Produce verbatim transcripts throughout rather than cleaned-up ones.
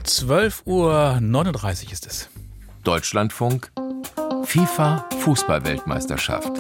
zwölf Uhr neununddreißig ist es. Deutschlandfunk, FIFA-Fußball-Weltmeisterschaft.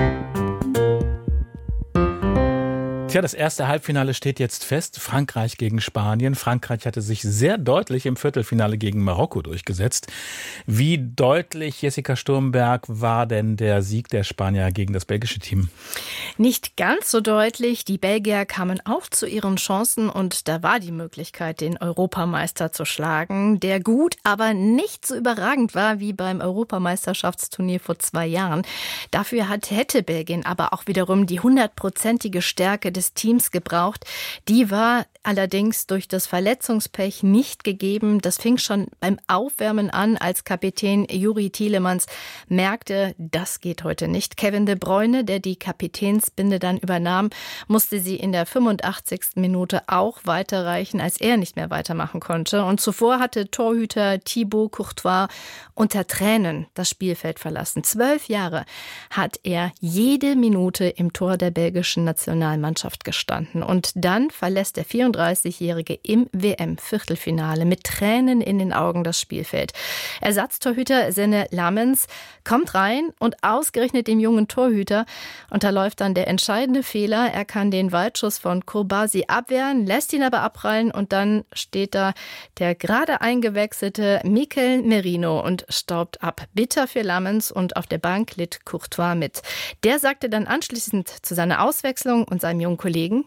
Tja, das erste Halbfinale steht jetzt fest. Frankreich gegen Spanien. Frankreich hatte sich sehr deutlich im Viertelfinale gegen Marokko durchgesetzt. Wie deutlich, Jessica Sturmberg, war denn der Sieg der Spanier gegen das belgische Team? Nicht ganz so deutlich. Die Belgier kamen auch zu ihren Chancen und da war die Möglichkeit, den Europameister zu schlagen, der gut, aber nicht so überragend war wie beim Europameisterschaftsturnier vor zwei Jahren. Dafür hat, hätte Belgien aber auch wiederum die hundertprozentige Stärke des Teams gebraucht. Die war allerdings durch das Verletzungspech nicht gegeben. Das fing schon beim Aufwärmen an, als Kapitän Juri Tielemans merkte, das geht heute nicht. Kevin De Bruyne, der die Kapitänsbinde dann übernahm, musste sie in der fünfundachtzigsten Minute auch weiterreichen, als er nicht mehr weitermachen konnte. Und zuvor hatte Torhüter Thibaut Courtois unter Tränen das Spielfeld verlassen. Zwölf Jahre hat er jede Minute im Tor der belgischen Nationalmannschaft gestanden. Und dann verlässt der vierunddreißigjährige im W M-Viertelfinale mit Tränen in den Augen das Spielfeld. Ersatztorhüter Senne Lammens kommt rein und ausgerechnet dem jungen Torhüter unterläuft dann der entscheidende Fehler. Er kann den Weitschuss von Kourbasi abwehren, lässt ihn aber abprallen und dann steht da der gerade eingewechselte Mikel Merino und staubt ab. Bitter für Lammens und auf der Bank litt Courtois mit. Der sagte dann anschließend zu seiner Auswechslung und seinem jungen Kollegen: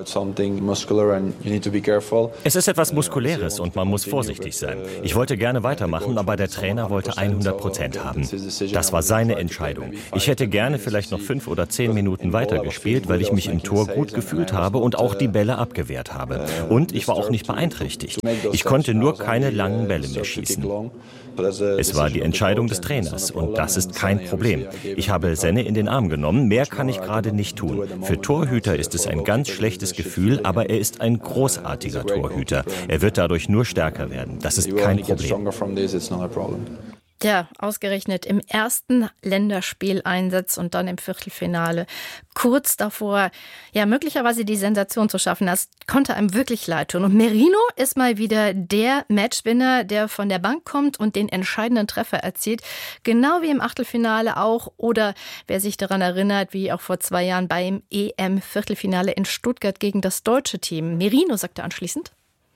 Es ist etwas Muskuläres und man muss vorsichtig sein. Ich wollte gerne weitermachen, aber der Trainer wollte hundert Prozent haben. Das war seine Entscheidung. Ich hätte gerne vielleicht noch fünf oder zehn Minuten weitergespielt, weil ich mich im Tor gut gefühlt habe und auch die Bälle abgewehrt habe. Und ich war auch nicht beeinträchtigt. Ich konnte nur keine langen Bälle mehr schießen. Es war die Entscheidung des Trainers und das ist kein Problem. Ich habe Senne in den Arm genommen, mehr kann ich gerade nicht tun. Für Torhüter ist es ein ganz schlechtes Gefühl, aber er ist ein großartiger Torhüter. Er wird dadurch nur stärker werden. Das ist kein Problem. Ja, ausgerechnet im ersten Länderspieleinsatz und dann im Viertelfinale. Kurz davor, ja, möglicherweise die Sensation zu schaffen. Das konnte einem wirklich leid tun. Und Merino ist mal wieder der Matchwinner, der von der Bank kommt und den entscheidenden Treffer erzielt. Genau wie im Achtelfinale auch. Oder wer sich daran erinnert, wie auch vor zwei Jahren beim E M-Viertelfinale in Stuttgart gegen das deutsche Team. Merino sagte anschließend: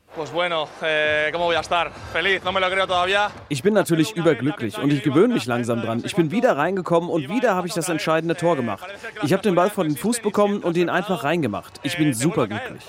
Ich bin natürlich überglücklich und ich gewöhne mich langsam dran. Ich bin wieder reingekommen und wieder habe ich das entscheidende Tor gemacht. Ich habe den Ball vor den Fuß bekommen und ihn einfach reingemacht. Ich bin superglücklich.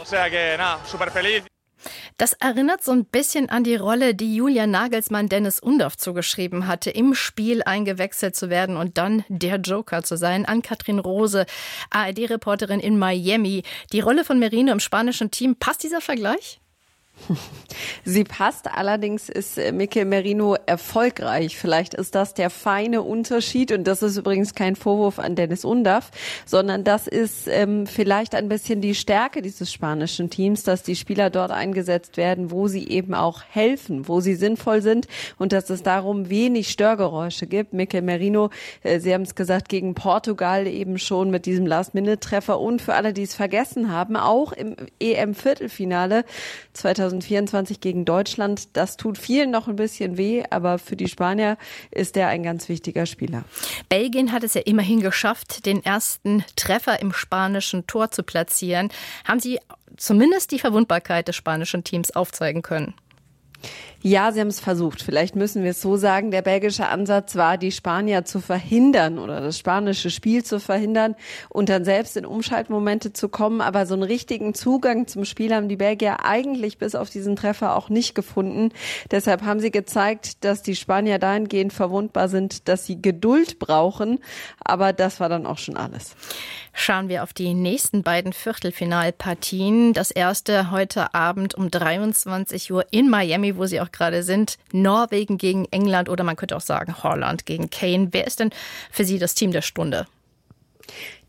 Das erinnert so ein bisschen an die Rolle, die Julian Nagelsmann Dennis Undaff zugeschrieben hatte, im Spiel eingewechselt zu werden und dann der Joker zu sein. Ann-Kathrin Rose, A R D-Reporterin in Miami. Die Rolle von Merino im spanischen Team, passt dieser Vergleich? Sie passt, allerdings ist Mikel Merino erfolgreich. Vielleicht ist das der feine Unterschied und das ist übrigens kein Vorwurf an Dennis Undaff, sondern das ist ähm, vielleicht ein bisschen die Stärke dieses spanischen Teams, dass die Spieler dort eingesetzt werden, wo sie eben auch helfen, wo sie sinnvoll sind und dass es darum wenig Störgeräusche gibt. Mikel Merino, äh, Sie haben es gesagt, gegen Portugal eben schon mit diesem Last-Minute-Treffer und für alle, die es vergessen haben, auch im E M-Viertelfinale zweitausendvierundzwanzig gegen Deutschland. Das tut vielen noch ein bisschen weh, aber für die Spanier ist er ein ganz wichtiger Spieler. Belgien hat es ja immerhin geschafft, den ersten Treffer im spanischen Tor zu platzieren. Haben Sie zumindest die Verwundbarkeit des spanischen Teams aufzeigen können? Ja, sie haben es versucht. Vielleicht müssen wir es so sagen. Der belgische Ansatz war, die Spanier zu verhindern oder das spanische Spiel zu verhindern und dann selbst in Umschaltmomente zu kommen. Aber so einen richtigen Zugang zum Spiel haben die Belgier eigentlich bis auf diesen Treffer auch nicht gefunden. Deshalb haben sie gezeigt, dass die Spanier dahingehend verwundbar sind, dass sie Geduld brauchen. Aber das war dann auch schon alles. Schauen wir auf die nächsten beiden Viertelfinalpartien. Das erste heute Abend um dreiundzwanzig Uhr in Miami, wo sie auch gerade sind. Norwegen gegen England oder man könnte auch sagen Holland gegen Kane. Wer ist denn für Sie das Team der Stunde?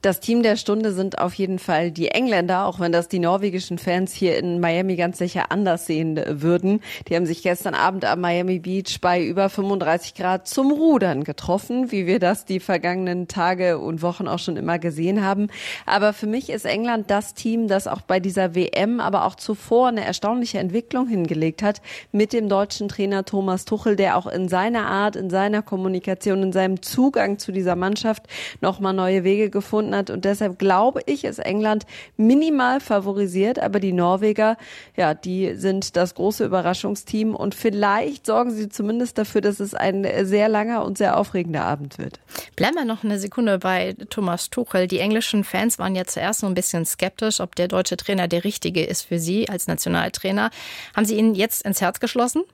Das Team der Stunde sind auf jeden Fall die Engländer, auch wenn das die norwegischen Fans hier in Miami ganz sicher anders sehen würden. Die haben sich gestern Abend am Miami Beach bei über fünfunddreißig Grad zum Rudern getroffen, wie wir das die vergangenen Tage und Wochen auch schon immer gesehen haben. Aber für mich ist England das Team, das auch bei dieser W M, aber auch zuvor eine erstaunliche Entwicklung hingelegt hat mit dem deutschen Trainer Thomas Tuchel, der auch in seiner Art, in seiner Kommunikation, in seinem Zugang zu dieser Mannschaft nochmal neue Wege gefunden hat. Und deshalb glaube ich, ist England minimal favorisiert. Aber die Norweger, ja, die sind das große Überraschungsteam. Und vielleicht sorgen sie zumindest dafür, dass es ein sehr langer und sehr aufregender Abend wird. Bleiben wir noch eine Sekunde bei Thomas Tuchel. Die englischen Fans waren ja zuerst so ein bisschen skeptisch, ob der deutsche Trainer der richtige ist für sie als Nationaltrainer. Haben Sie ihn jetzt ins Herz geschlossen?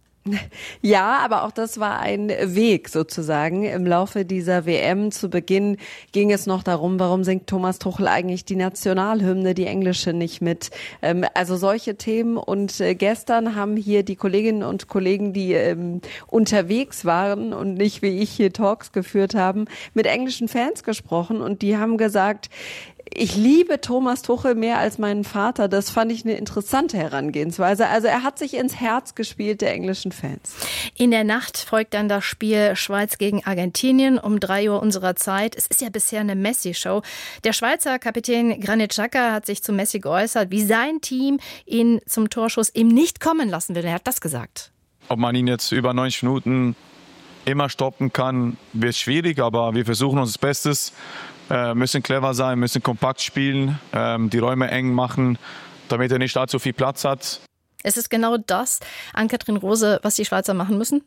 Ja, aber auch das war ein Weg sozusagen. Im Laufe dieser W M zu Beginn ging es noch darum, warum singt Thomas Tuchel eigentlich die Nationalhymne, die englische, nicht mit. Ähm, also solche Themen. Und äh, gestern haben hier die Kolleginnen und Kollegen, die ähm, unterwegs waren und nicht wie ich hier Talks geführt haben, mit englischen Fans gesprochen. Und die haben gesagt, ich liebe Thomas Tuchel mehr als meinen Vater. Das fand ich eine interessante Herangehensweise. Also er hat sich ins Herz gespielt der englischen Fans. In der Nacht folgt dann das Spiel Schweiz gegen Argentinien um drei Uhr unserer Zeit. Es ist ja bisher eine Messi-Show. Der Schweizer Kapitän Granit Xhaka hat sich zu Messi geäußert, wie sein Team ihn zum Torschuss eben nicht kommen lassen will. Er hat das gesagt. Ob man ihn jetzt über neunzig Minuten immer stoppen kann, wird schwierig, aber wir versuchen unser Bestes. Äh, müssen clever sein, müssen kompakt spielen, ähm, die Räume eng machen, damit er nicht allzu viel Platz hat. Ist es genau das, Ann-Kathrin Rose, was die Schweizer machen müssen?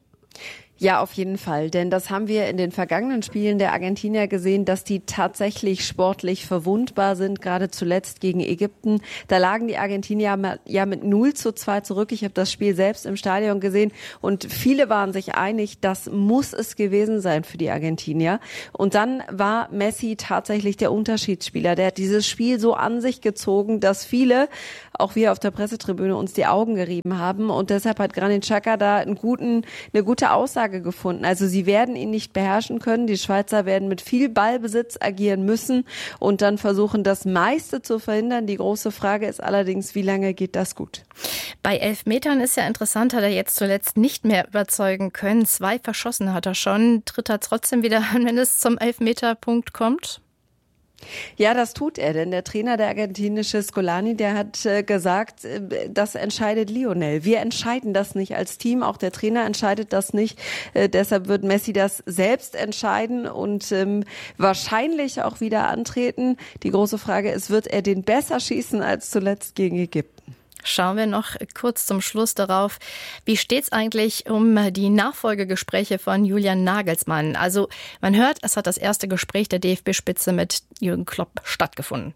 Ja, auf jeden Fall, denn das haben wir in den vergangenen Spielen der Argentinier gesehen, dass die tatsächlich sportlich verwundbar sind, gerade zuletzt gegen Ägypten. Da lagen die Argentinier ja mit null zu zwei zurück. Ich habe das Spiel selbst im Stadion gesehen und viele waren sich einig, das muss es gewesen sein für die Argentinier. Und dann war Messi tatsächlich der Unterschiedsspieler. Der hat dieses Spiel so an sich gezogen, dass viele, auch wir auf der Pressetribüne, uns die Augen gerieben haben. Und deshalb hat Granit Xhaka da einen guten, eine gute Aussage gefunden. Also sie werden ihn nicht beherrschen können. Die Schweizer werden mit viel Ballbesitz agieren müssen und dann versuchen, das meiste zu verhindern. Die große Frage ist allerdings, wie lange geht das gut? Bei Elfmetern ist ja interessant, hat er jetzt zuletzt nicht mehr überzeugen können. Zwei verschossen hat er schon. Tritt er trotzdem wieder an, wenn es zum Elfmeterpunkt kommt? Ja, das tut er, denn der Trainer, der argentinische Scolani, der hat äh, gesagt, äh, das entscheidet Lionel. Wir entscheiden das nicht als Team, auch der Trainer entscheidet das nicht. Äh, deshalb wird Messi das selbst entscheiden und ähm, wahrscheinlich auch wieder antreten. Die große Frage ist, wird er den besser schießen als zuletzt gegen Ägypten? Schauen wir noch kurz zum Schluss darauf, wie steht's eigentlich um die Nachfolgegespräche von Julian Nagelsmann? Also man hört, es hat das erste Gespräch der D F B-Spitze mit Jürgen Klopp stattgefunden.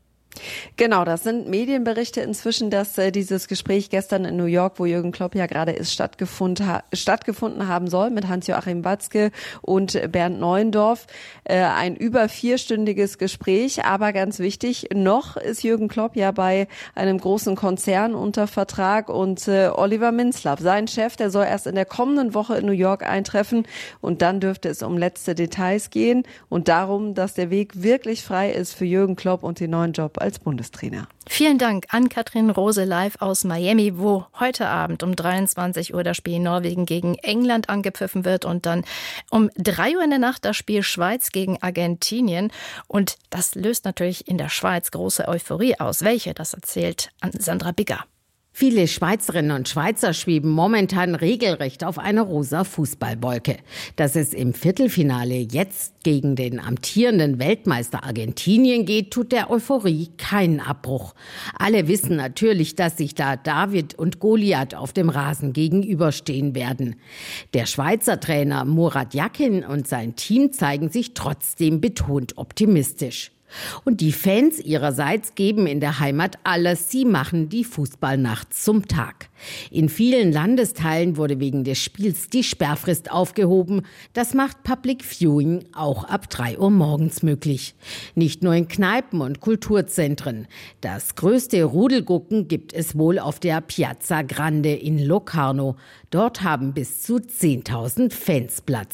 Genau, das sind Medienberichte inzwischen, dass äh, dieses Gespräch gestern in New York, wo Jürgen Klopp ja gerade ist, stattgefunden, ha- stattgefunden haben soll mit Hans-Joachim Watzke und Bernd Neuendorf. Äh, ein über vierstündiges Gespräch, aber ganz wichtig, noch ist Jürgen Klopp ja bei einem großen Konzern unter Vertrag und äh, Oliver Minzlaff, sein Chef, der soll erst in der kommenden Woche in New York eintreffen und dann dürfte es um letzte Details gehen und darum, dass der Weg wirklich frei ist für Jürgen Klopp und den neuen Job als Bundestrainer. Vielen Dank an Ann-Kathrin Rose live aus Miami, wo heute Abend um dreiundzwanzig Uhr das Spiel Norwegen gegen England angepfiffen wird und dann um drei Uhr in der Nacht das Spiel Schweiz gegen Argentinien. Und das löst natürlich in der Schweiz große Euphorie aus. Welche? Das erzählt Sandra Bigger. Viele Schweizerinnen und Schweizer schweben momentan regelrecht auf einer rosa Fußballwolke. Dass es im Viertelfinale jetzt gegen den amtierenden Weltmeister Argentinien geht, tut der Euphorie keinen Abbruch. Alle wissen natürlich, dass sich da David und Goliath auf dem Rasen gegenüberstehen werden. Der Schweizer Trainer Murat Yakin und sein Team zeigen sich trotzdem betont optimistisch. Und die Fans ihrerseits geben in der Heimat alles. Sie machen die Fußballnacht zum Tag. In vielen Landesteilen wurde wegen des Spiels die Sperrfrist aufgehoben. Das macht Public Viewing auch ab drei Uhr morgens möglich. Nicht nur in Kneipen und Kulturzentren. Das größte Rudelgucken gibt es wohl auf der Piazza Grande in Locarno. Dort haben bis zu zehntausend Fans Platz.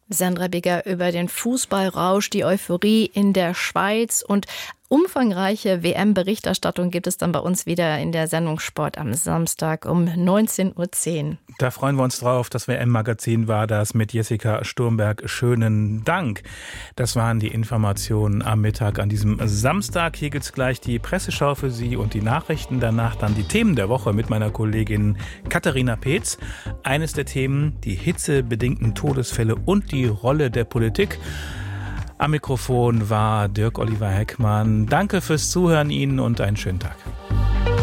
Sandra Bigger über den Fußballrausch, die Euphorie in der Schweiz und umfangreiche W M-Berichterstattung gibt es dann bei uns wieder in der Sendung Sport am Samstag um neunzehn Uhr zehn. Da freuen wir uns drauf. Das W M-Magazin war das mit Jessica Sturmberg. Schönen Dank. Das waren die Informationen am Mittag an diesem Samstag. Hier gibt's gleich die Presseschau für Sie und die Nachrichten. Danach dann die Themen der Woche mit meiner Kollegin Katharina Peetz. Eines der Themen, die hitzebedingten Todesfälle und die Rolle der Politik. Am Mikrofon war Dirk Oliver Heckmann. Danke fürs Zuhören Ihnen und einen schönen Tag.